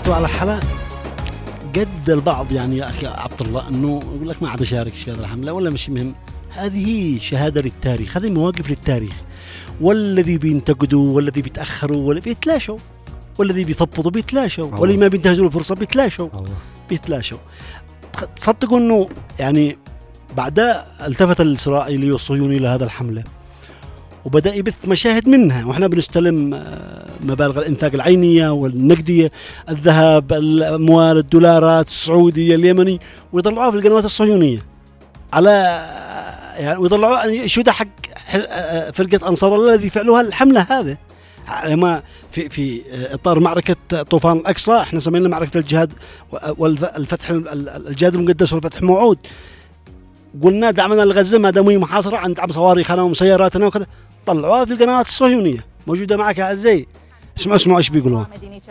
شاركتوا على حلا قد البعض يعني يا أخي عبد الله أنه يقول لك ما عاد أشارك في هذه الحملة ولا مش مهم. هذه شهادة للتاريخ، هذه مواقف للتاريخ. والذي بينتقدوا والذي بيتأخروا والذي بيتلاشوا والذي بيثبطوا بيتلاشوا والذي ما بينتهزوا الفرصة بيتلاشوا. تصدقوا أنه يعني بعدها التفت الإسرائيلي والصهيوني لهذا الحملة وبدأ يبث مشاهد منها، وإحنا بنستلم مبالغ الإنفاق العينية والنقدية، الذهب، الأموال، الدولارات السعودية اليمني، ويطلعوها في القنوات الصهيونية على يعني ويطلعوا شو ده حق فرقة أنصار الله الذي فعلوها الحملة هذه. لما في إطار معركة طوفان الأقصى احنا سمينا معركة الجهاد والفتح، الجهاد المقدس والفتح موعود، قلنا دعمنا لغزة ما داموا محاصرة عن دعم صواريخنا ومسيراتنا وكذا، طلعوها في القنوات الصهيونية موجودة معك أعزائي. اسمعوا ايش بيقولوا.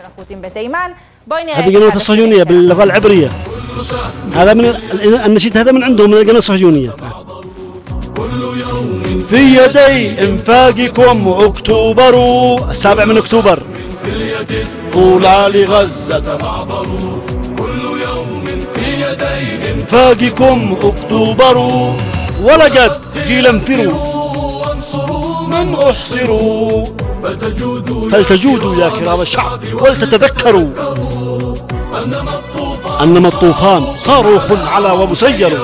هذه قنوات الصهيونية باللغة العبرية، هذا من النشيد هذا من عندهم من القناة الصهيونية. في يدي انفاقكم اكتوبر، 7 من اكتوبر، طولع لغزة معبر، كل يوم في يدي انفاقكم اكتوبر، ولقد قيل انفروا من احصروا، فلتجودوا يا كرام الشعب ولتتذكروا انما الطوفان صاروخ على ومسير،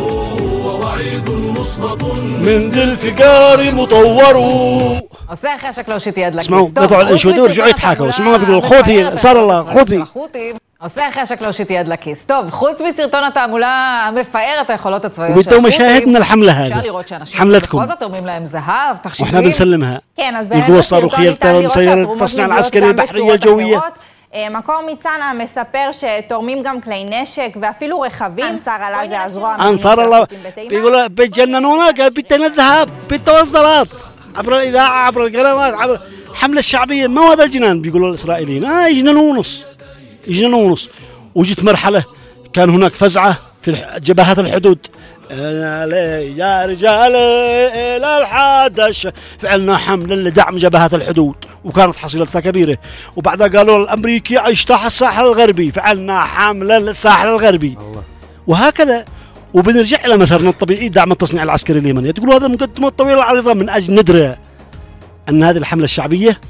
من ذي الفقار مطور. עושה אחרי שקלושית יד לכיס. اسمعوا قطعوا الانشود ورجعوا يضحكوا. اسمعوا ما بيقولوا خوذي صار الله خوذي. עושה אחרי שקלושית יד לכיס. טוב, חוץ מסרטון התעמולה המפאר את היכולות הצבאיות של وبدوا مشاهد من الحملة هذه. אפשר לראות שאנשים حملتكم. בכל זאת תורמים لהם זהב, תכשיטים. واحنا بنسلمها. כן, אז באמת القوة الصاروخية المسيرة التصنيع العسكري البحرية الجوية. מקור מצנע מספר שתורמים גם כלי נשק ואפילו רכבים. אנסר אללה זה הזרוע. أنصار الله بيقولوا بيجننونا قال بدنا الذهب بالتوصلات عبر الإذاعة عبر القنوات عبر الحملة الشعبية. ما هو هذا الجنان بيقولوا الإسرائيليين يجننوا ونص. وجت مرحلة كان هناك فزعة في جبهات الحدود، يا رجال إلى الحادش، فعلنا حملة لدعم جبهات الحدود وكانت حصيلتها كبيرة. وبعدها قالوا الأمريكي اجتاح الساحل الغربي، فعلنا حملة للساحل الغربي الله. وهكذا وبنرجع إلى مسارنا الطبيعي دعم التصنيع العسكري اليمني. تقولوا هذا مقدمة طويلة العريضة من أجل ندرى أن هذه الحملة الشعبية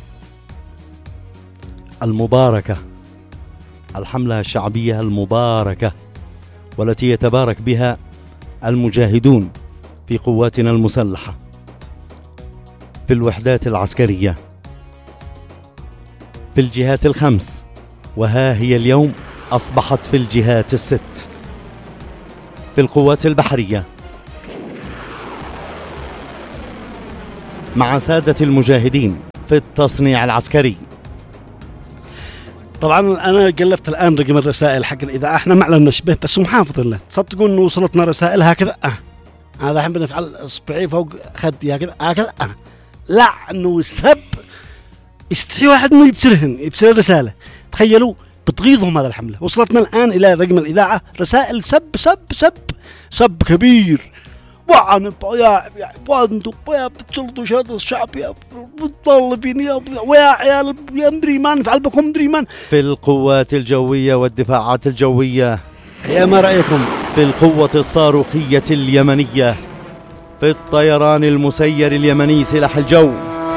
المباركة، الحملة الشعبية المباركة والتي يتبارك بها المجاهدون في قواتنا المسلحة في الوحدات العسكرية في الجهات الخمس، وها هي اليوم أصبحت في الجهات الست، في القوات البحرية مع سادة المجاهدين في التصنيع العسكري. طبعا أنا قلبت الآن رقم الرسائل حق الإذاعة، إحنا ما أعلناش به بس محافظ له. تصدقوا إنه وصلتنا رسائل هكذا هذا الحين بنفعل إصبعي فوق خدي هكذا لا إنه السب يستحي واحد إنه يبترهن رسالة. تخيلوا بتغيظهم هذا الحملة. وصلتنا الآن إلى رقم الإذاعة رسائل سب كبير، وعن يا وانتم يا بتشلطوا شهادة الشعب يا متطلبين يا عيال يا مدري ما نفعل بكم مدري ما. في القوات الجوية والدفاعات الجوية، يا ما رأيكم؟ في القوة الصاروخية اليمنية، في الطيران المسير اليمني سلاح الجو.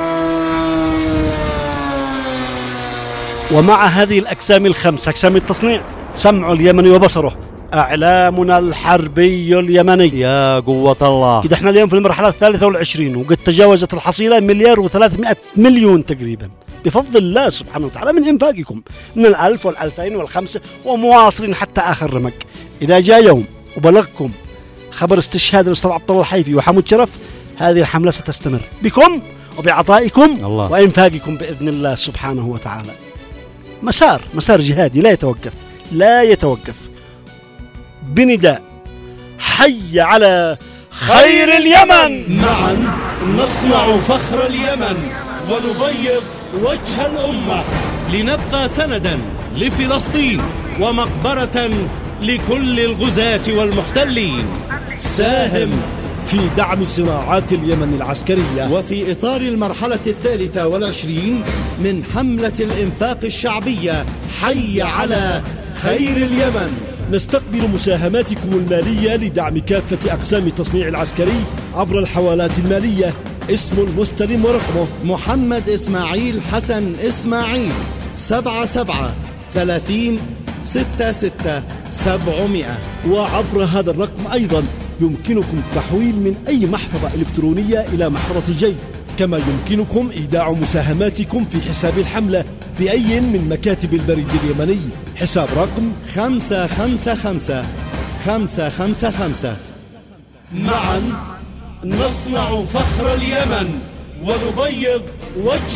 ومع هذه الأقسام الخمس أقسام التصنيع سمع اليمني وبصره، أعلامنا الحربي اليمني يا قوة الله. إذا احنا اليوم في المرحلة 23 وقد تجاوزت الحصيلة 1,300,000,000 تقريبا بفضل الله سبحانه وتعالى من إنفاقكم من 1000 وال2000 وال5 ومواصلين حتى آخر رمق. إذا جاء يوم وبلغكم خبر استشهاد الأستاذ عبد الله الحيفي وحمود شرف، هذه الحملة ستستمر بكم وبعطائكم الله. وإنفاقكم بإذن الله سبحانه وتعالى. مسار جهادي لا يتوقف بنداء حي على خير اليمن. معا نصنع فخر اليمن ونبيض وجه الأمة، لنبقى سندا لفلسطين ومقبرة لكل الغزاة والمحتلين. ساهم في دعم صناعات اليمن العسكرية. وفي إطار المرحلة 23 من حملة الإنفاق الشعبية حي على خير اليمن، نستقبل مساهماتكم المالية لدعم كافة أقسام التصنيع العسكري عبر الحوالات المالية. اسم المستلم ورقمه محمد إسماعيل حسن إسماعيل 77 30 66 700. وعبر هذا الرقم أيضا يمكنكم التحويل من أي محفظة إلكترونية إلى محفظة جي، كما يمكنكم إيداع مساهماتكم في حساب الحملة بأي من مكاتب البريد اليمني. حساب رقم 555 555. معا نصنع فخر اليمن ونبيض وجه